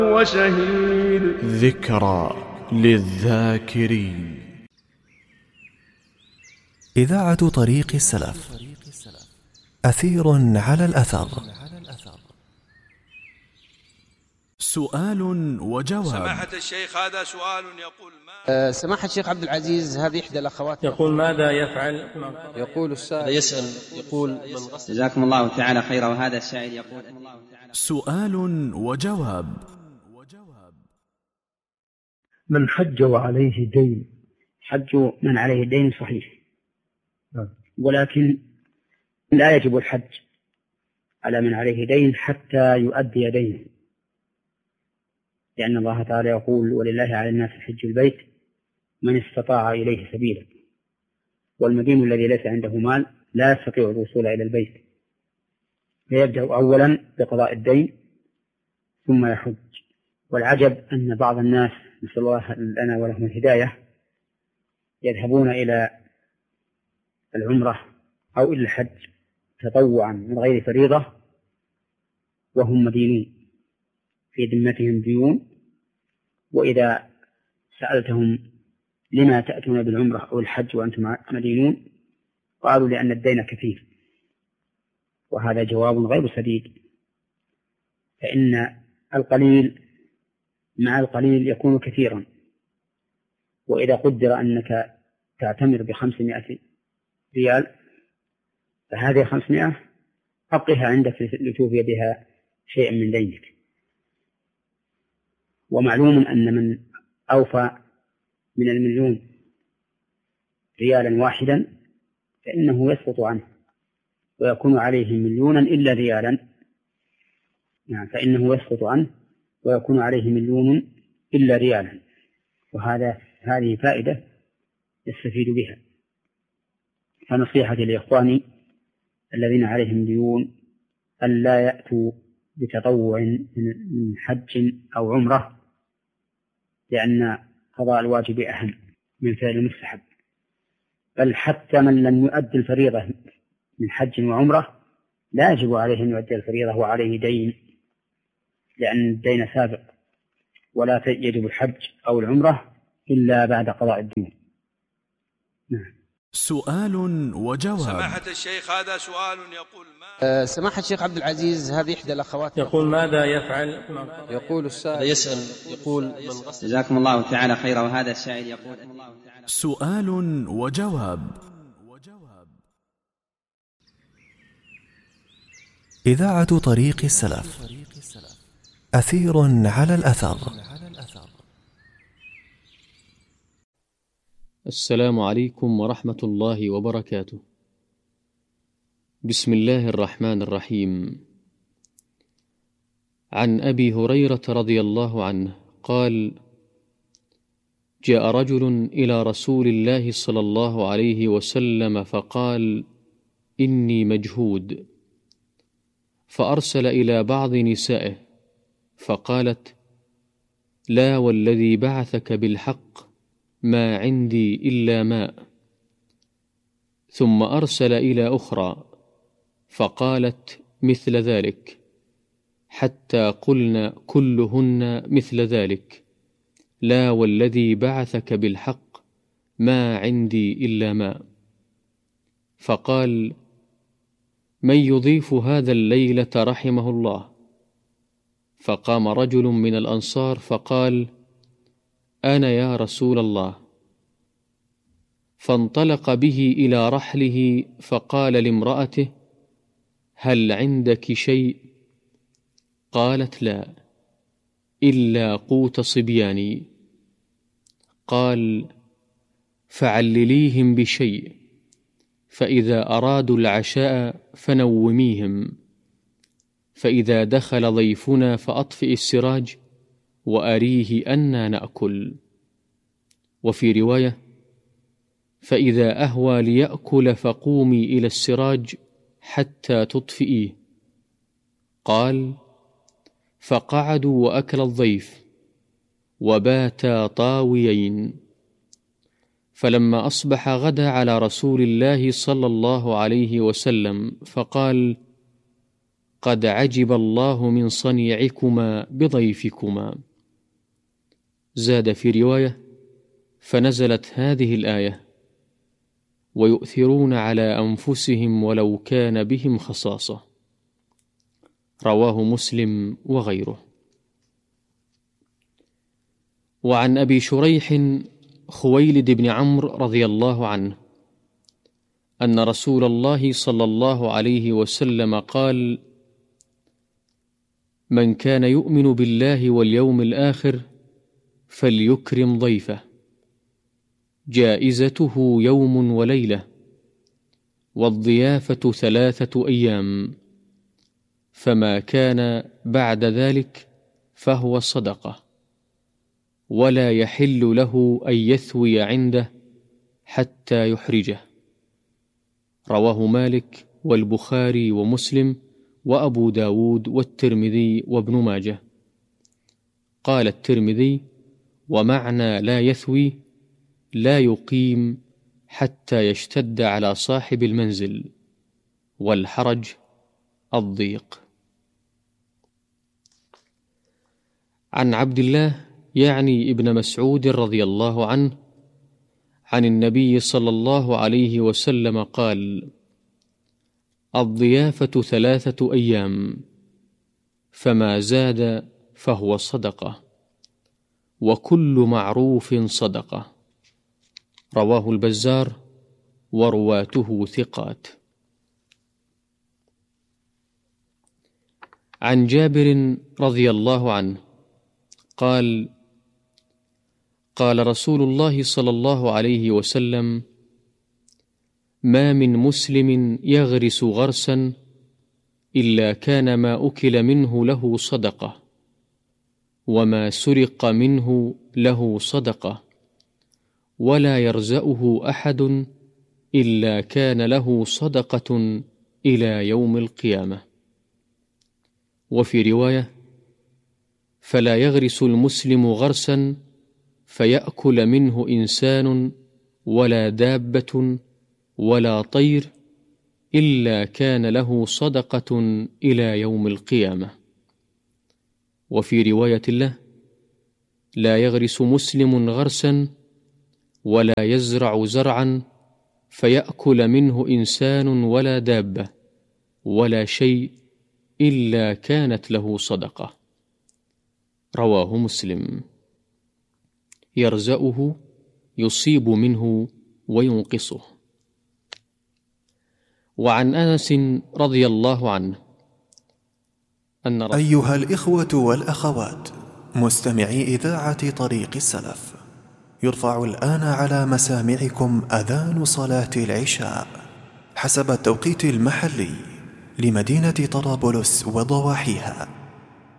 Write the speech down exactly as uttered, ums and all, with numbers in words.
وشهيد. ذكرى للذاكرين. إذاعة طريق السلف، أثير على الأثر. سؤال وجواب. سماحة الشيخ، هذا سؤال يقول ما أه سماحة الشيخ عبد العزيز، هذه إحدى الأخوات يقول ماذا يفعل؟ يقول السائل يسأل يقول من قصد. جزاكم الله تعالى خيرا. وهذا السائل يقول سؤال وجواب. من حج وعليه دين. حج من عليه دين صحيح، ولكن لا يجب الحج على من عليه دين حتى يؤدي دينه، لأن الله تعالى يقول: ولله على الناس حج البيت من استطاع إليه سبيلا. والمدين الذي ليس عنده مال لا يستطيع الوصول إلى البيت، فيبدأ أولا بقضاء الدين ثم يحج. والعجب أن بعض الناس، نسأل الله لنا ولهم الهداية، يذهبون إلى العمرة أو إلى الحج تطوعا من غير فريضة وهم مدينون، في ذمتهم ديون، وإذا سألتهم لما تأتون بالعمرة أو الحج وأنتم مدينون قالوا: لأن الدين كثير. وهذا جواب غير سديد، فإن القليل مع القليل يكون كثيرا. وإذا قدر أنك تعتمر بخمسمائة ريال فهذه خمسمائة أبقها عندك لتوفي بها شيئا من دينك. ومعلوم أن من أوفى من المليون ريالا واحدا فإنه يسقط عنه ويكون عليه مليونا إلا ريالا، يعني فإنه يسقط عنه ويكون عليه مليون إلا ريالا. وهذا هذه فائدة يستفيد بها. فنصيحتي لإخواني الذين عليهم ديون أن لا يأتوا بتطوع من حج أو عمرة، لأن قضاء الواجب أهم من فعل المستحب. بل حتى من لم يؤدي الفريضة من حج وعمرة لا يجب عليه أن يؤدي الفريضة وعليه دين، لأن الدين سابق، ولا يجب الحج أو العمرة إلا بعد قضاء الدين. نعم. سؤال وجواب. سماحة الشيخ، هذا سؤال يقول ما أه سماحة الشيخ عبد العزيز، هذه إحدى الأخوات يقول ماذا يفعل؟ يقول السائل يسأل يقول من قصد. جزاكم الله تعالى خيرا. وهذا السائل يقول سؤال وجواب. إذاعة طريق السلف، أثير على الأثر. السلام عليكم ورحمة الله وبركاته. بسم الله الرحمن الرحيم. عن أبي هريرة رضي الله عنه قال: جاء رجل إلى رسول الله صلى الله عليه وسلم فقال: إني مجهود. فأرسل إلى بعض نسائه فقالت: لا والذي بعثك بالحق ما عندي إلا ماء. ثم أرسل إلى أخرى فقالت مثل ذلك، حتى قلنا كلهن مثل ذلك: لا والذي بعثك بالحق ما عندي إلا ماء. فقال: من يضيف هذا الليلة رحمه الله؟ فقام رجل من الأنصار فقال: أنا يا رسول الله. فانطلق به إلى رحله فقال لامرأته: هل عندك شيء؟ قالت: لا، إلا قوت صبياني. قال: فعلليهم بشيء، فإذا أرادوا العشاء فنوميهم، فإذا دخل ضيفنا فأطفئ السراج وأريه أنا نأكل. وفي رواية: فإذا أهوى ليأكل فقومي إلى السراج حتى تطفئيه. قال: فقعدوا وأكل الضيف وباتا طاويين. فلما أصبح غدا على رسول الله صلى الله عليه وسلم فقال: قد عجب الله من صنيعكما بضيفكما. زاد في رواية: فنزلت هذه الآية: ويؤثرون على أنفسهم ولو كان بهم خصاصة. رواه مسلم وغيره. وعن أبي شريح خويلد بن عمرو رضي الله عنه أن رسول الله صلى الله عليه وسلم قال: من كان يؤمن بالله واليوم الآخر فليكرم ضيفه، جائزته يوم وليلة، والضيافة ثلاثة أيام، فما كان بعد ذلك فهو صدقة، ولا يحل له أن يثوي عنده حتى يحرجه. رواه مالك والبخاري ومسلم وأبو داود والترمذي وابن ماجه. قال الترمذي: ومعنى لا يثوي لا يقيم حتى يشتد على صاحب المنزل، والحرج الضيق. عن عبد الله يعني ابن مسعود رضي الله عنه عن النبي صلى الله عليه وسلم قال: الضيافة ثلاثة أيام، فما زاد فهو صدقة، وكل معروف صدقة. رواه البزار ورواته ثقات. عن جابر رضي الله عنه قال: قال رسول الله صلى الله عليه وسلم: ما من مسلم يغرس غرسا إلا كان ما أكل منه له صدقة، وما سرق منه له صدقة، ولا يرزأه أحد إلا كان له صدقة إلى يوم القيامة. وفي رواية: فلا يغرس المسلم غرسا فيأكل منه إنسان ولا دابة ولا طير إلا كان له صدقة إلى يوم القيامة. وفي رواية له: لا يغرس مسلم غرسا ولا يزرع زرعا فيأكل منه إنسان ولا دابة ولا شيء إلا كانت له صدقة. رواه مسلم. يرزأه يصيب منه وينقصه. وعن أنس رضي الله عنه أن أيها الإخوة والأخوات مستمعي إذاعة طريق السلف، يرفع الآن على مسامعكم أذان صلاة العشاء حسب التوقيت المحلي لمدينة طرابلس وضواحيها.